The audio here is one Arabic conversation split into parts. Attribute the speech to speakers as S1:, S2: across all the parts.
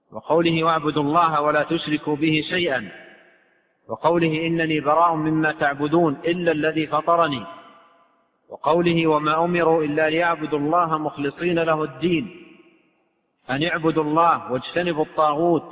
S1: وقوله واعبدوا الله ولا تشركوا به شيئا، وقوله إنني براء مما تعبدون إلا الذي فطرني، وقوله وما أمروا إلا ليعبدوا الله مخلصين له الدين أن يعبدوا الله واجتنبوا الطاغوت.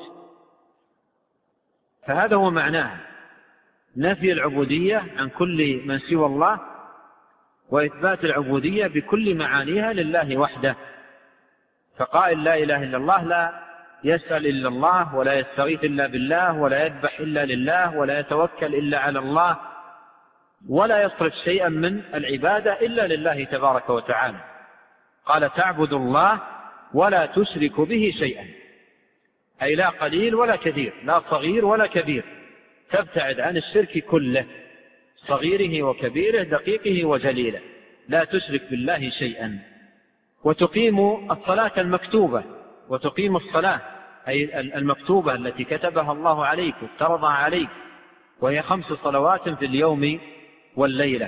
S1: فهذا هو معناه، نفي العبودية عن كل من سوى الله، وإثبات العبودية بكل معانيها لله وحده. فقائل لا إله إلا الله لا يسأل إلا الله، ولا يستغيث إلا بالله، ولا يذبح إلا لله، ولا يتوكل إلا على الله، ولا يصرف شيئا من العبادة إلا لله تبارك وتعالى. قال تعبدوا الله ولا تشرك به شيئا، أي لا قليل ولا كثير، لا صغير ولا كبير، تبتعد عن الشرك كله، صغيره وكبيره، دقيقه وجليله، لا تشرك بالله شيئا. وتقيم الصلاة المكتوبة، وتقيم الصلاة أي المكتوبة التي كتبها الله عليك وافترضها عليك، وهي 5 صلوات في اليوم والليلة.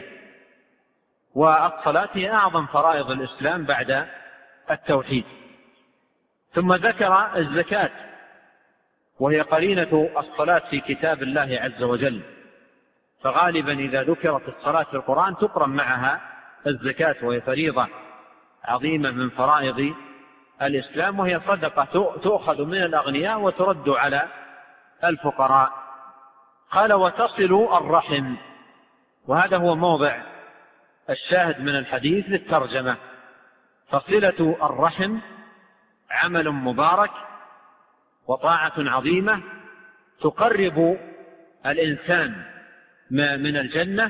S1: والصلاة هي أعظم فرائض الإسلام بعد التوحيد. ثم ذكر الزكاة، وهي قرينة الصلاة في كتاب الله عز وجل، فغالبا إذا ذكرت الصلاة في القرآن تقرن معها الزكاة، وهي فريضة عظيمة من فرائض الإسلام، وهي صدقة تؤخذ من الأغنياء وترد على الفقراء. قال وتصل الرحم، وهذا هو موضع الشاهد من الحديث للترجمة. فصلة الرحم عمل مبارك وطاعة عظيمة تقرب الإنسان من الجنة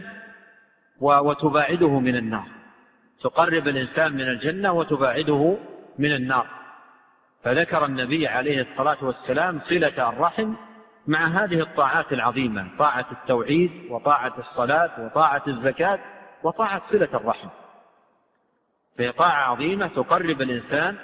S1: وتباعده من النار، تقرب الإنسان من الجنة وتباعده من النار. فذكر النبي عليه الصلاة والسلام صلة الرحم مع هذه الطاعات العظيمة، طاعة التوحيد وطاعة الصلاة وطاعة الزكاة وطاعة صلة الرحم، فهي طاعة عظيمة تقرب الإنسان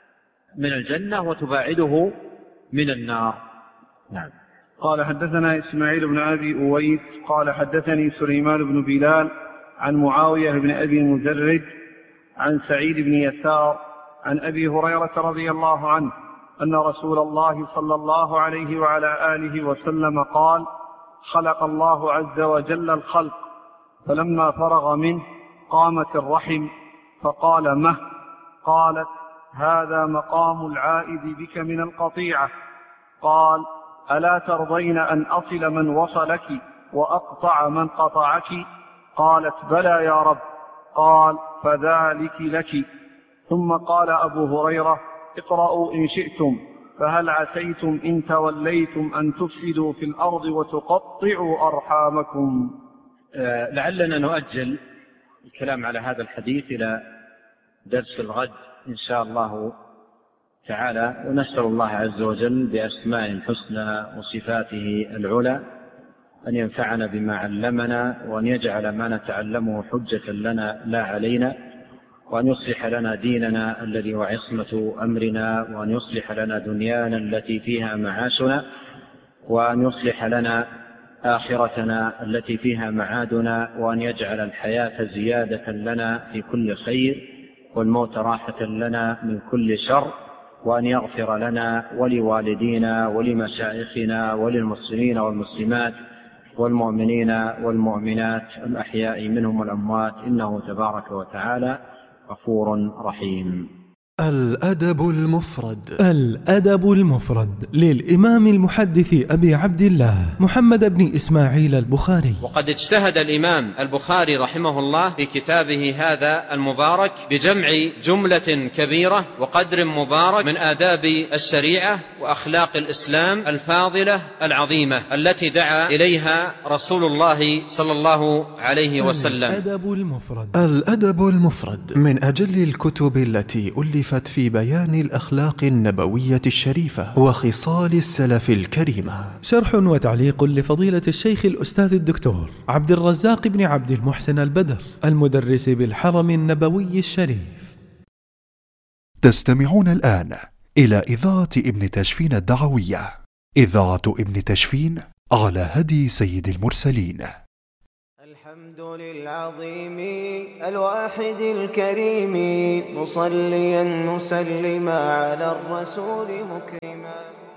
S1: من الجنة وتباعده من النار. نعم.
S2: قال حدثنا إسماعيل بن أبي أويس قال حدثني سليمان بن بلال عن معاوية بن أبي مزرج عن سعيد بن يسار عن أبي هريرة رضي الله عنه أن رسول الله صلى الله عليه وعلى آله وسلم قال خلق الله عز وجل الخلق، فلما فرغ منه قامت الرحم فقال مه، قالت هذا مقام العائد بك من القطيعة. قال ألا ترضين أن أصل من وصلك وأقطع من قطعك؟ قالت بلى يا رب. قال فذلك لك. ثم قال أبو هريرة اقرأوا إن شئتم، فهل عسيتم إن توليتم أن تفسدوا في الأرض وتقطعوا أرحامكم.
S1: لعلنا نؤجل الكلام على هذا الحديث إلى درس الغد إن شاء الله تعالى، ونسأل الله عز وجل بأسماء الحسنى وصفاته العلى أن ينفعنا بما علمنا، وأن يجعل ما نتعلمه حجة لنا لا علينا، وأن يصلح لنا ديننا الذي هو عصمة أمرنا، وأن يصلح لنا دنيانا التي فيها معاشنا، وأن يصلح لنا آخرتنا التي فيها معادنا، وأن يجعل الحياة زيادة لنا في كل خير، والموت راحة لنا من كل شر، وأن يغفر لنا ولوالدينا ولمشايخنا وللمسلمين والمسلمات والمؤمنين والمؤمنات الأحياء منهم والأموات، إنه تبارك وتعالى غفور رحيم.
S3: الأدب المفرد.
S4: الأدب المفرد للإمام المحدث أبي عبد الله محمد بن إسماعيل البخاري.
S5: وقد اجتهد الإمام البخاري رحمه الله في كتابه هذا المبارك بجمع جملة كبيرة وقدر مبارك من آداب الشريعة وأخلاق الإسلام الفاضلة العظيمة التي دعا إليها رسول الله صلى الله عليه وسلم.
S4: الأدب المفرد.
S3: الأدب المفرد من أجل الكتب التي ألفت في بيان الأخلاق النبوية الشريفة وخصال السلف الكريمة.
S4: شرح وتعليق لفضيلة الشيخ الأستاذ الدكتور عبد الرزاق بن عبد المحسن البدر، المدرس بالحرم النبوي الشريف.
S6: تستمعون الآن إلى إذاعة ابن تشفين الدعوية، إذاعة ابن تشفين على هدي سيد المرسلين.
S7: الحمد للعظيم الواحد الكريم مصليا مسلما على الرسول مكرما.